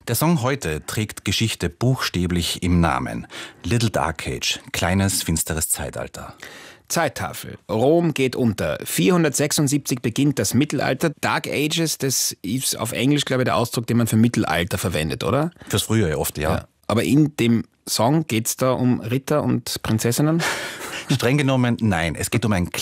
Der Song heute trägt Geschichte buchstäblich im Namen. Little Dark Age, kleines, finsteres Zeitalter. Zeittafel. Rom geht unter. 476 beginnt das Mittelalter. Dark Ages, das ist auf Englisch, glaube ich, der Ausdruck, den man für Mittelalter verwendet, oder? Fürs Frühjahr oft, ja. Aber in dem Song geht es da um Ritter und Prinzessinnen? Streng genommen, nein. Es geht um ein